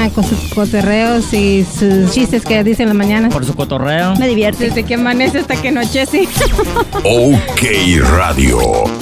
mañana con sus cotorreos y sus chistes que dice en la mañana. Por su cotorreo. Me divierte. Desde que amanece hasta que anochece. OK Radio.